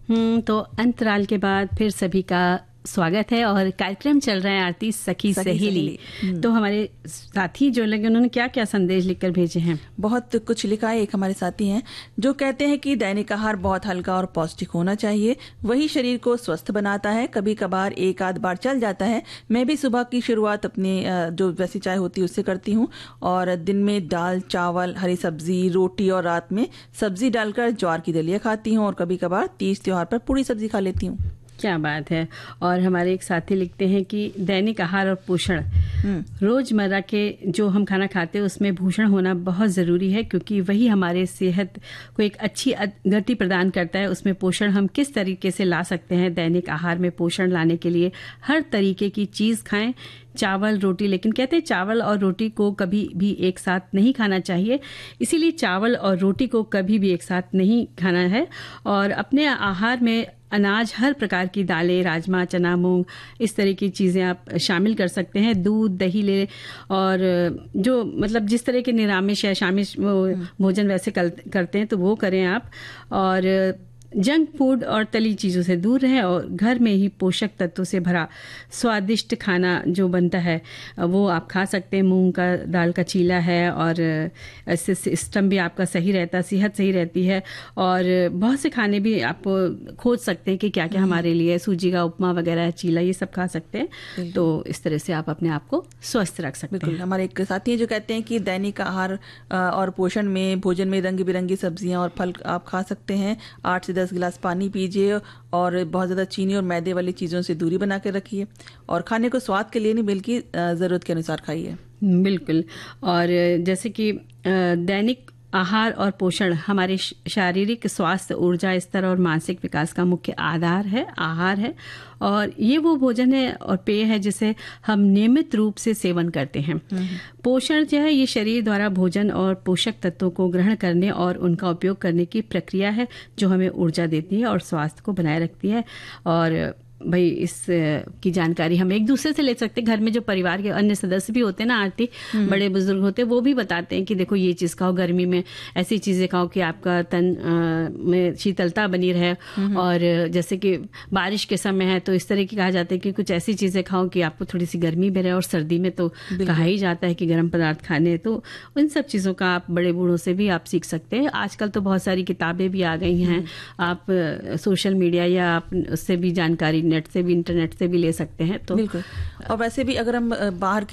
तो अंतराल के बाद फिर सभी का स्वागत है और कार्यक्रम चल रहा है आरती सखी सहेली। तो हमारे साथी जो लगे उन्होंने क्या क्या संदेश लिखकर भेजे हैं? बहुत कुछ लिखा है। एक हमारे साथी हैं जो कहते हैं कि दैनिक आहार बहुत हल्का और पौष्टिक होना चाहिए, वही शरीर को स्वस्थ बनाता है। कभी कभार एक आध बार चल जाता है। मैं भी सुबह की शुरुआत अपनी जो वैसी चाय होती है उससे करती हूँ, और दिन में दाल चावल हरी सब्जी रोटी और रात में सब्जी डालकर ज्वार की दलिया खाती हूँ, और कभी कभार तीज त्योहार पर पूरी सब्जी खा लेती हूँ। क्या बात है। और हमारे एक साथी लिखते हैं कि दैनिक आहार और पोषण, रोजमर्रा के जो हम खाना खाते हैं उसमें पोषण होना बहुत ज़रूरी है, क्योंकि वही हमारे सेहत को एक अच्छी गति प्रदान करता है। उसमें पोषण हम किस तरीके से ला सकते हैं? दैनिक आहार में पोषण लाने के लिए हर तरीके की चीज़ खाएं, चावल रोटी, लेकिन कहते हैं चावल और रोटी को कभी भी एक साथ नहीं खाना चाहिए, इसीलिए चावल और रोटी को कभी भी एक साथ नहीं खाना है। और अपने आहार में अनाज, हर प्रकार की दालें, राजमा, चना, मूंग, इस तरह की चीज़ें आप शामिल कर सकते हैं। दूध दही ले, और जो मतलब जिस तरह के निरामिष या शामिश भोजन वैसे करते हैं तो वो करें आप। और जंक फूड और तली चीज़ों से दूर रहें, और घर में ही पोषक तत्वों से भरा स्वादिष्ट खाना जो बनता है वो आप खा सकते हैं। मूंग का दाल का चीला है, और इससे सिस्टम भी आपका सही रहता है, सेहत सही रहती है। और बहुत से खाने भी आप खोज सकते हैं कि क्या क्या हमारे लिए, सूजी का उपमा वगैरह, चीला, ये सब खा सकते हैं। तो इस तरह से आप अपने आप को स्वस्थ रख सकते हैं। हमारे एक साथी हैं जो कहते हैं कि दैनिक आहार और पोषण में भोजन में रंग बिरंगी सब्जियां और फल आप खा सकते हैं। 8 से 10 गिलास पानी पीजिए, और बहुत ज़्यादा चीनी और मैदे वाली चीज़ों से दूरी बना के रखिए, और खाने को स्वाद के लिए नहीं बल्कि ज़रूरत के अनुसार खाइए। बिल्कुल। और जैसे कि दैनिक आहार और पोषण हमारे शारीरिक स्वास्थ्य, ऊर्जा स्तर और मानसिक विकास का मुख्य आधार है, आहार है। और ये वो भोजन है और पेय है जिसे हम नियमित रूप से सेवन करते हैं। पोषण जो है ये शरीर द्वारा भोजन और पोषक तत्वों को ग्रहण करने और उनका उपयोग करने की प्रक्रिया है, जो हमें ऊर्जा देती है और स्वास्थ्य को बनाए रखती है। और भाई इस की जानकारी हम एक दूसरे से ले सकते हैं। घर में जो परिवार के अन्य सदस्य भी होते हैं ना आरती, बड़े बुजुर्ग होते हैं, वो भी बताते हैं कि देखो ये चीज़ खाओ, गर्मी में ऐसी चीज़ें खाओ कि आपका तन में शीतलता बनी रहे। और जैसे कि बारिश के समय है तो इस तरह की कहा जाता है कि कुछ ऐसी चीज़ें खाओ कि आपको थोड़ी सी गर्मी भी रहे, और सर्दी में तो कहा ही जाता है कि गर्म पदार्थ खाने। तो उन सब चीज़ों का आप बड़े बूढ़ों से भी आप सीख सकते हैं। आजकल तो बहुत सारी किताबें भी आ गई हैं, आप सोशल मीडिया या आप उससे भी जानकारी नेट से भी, इंटरनेट से भी ले सकते हैं। तो बिल्कुल। और वैसे भी अगर हम बाहर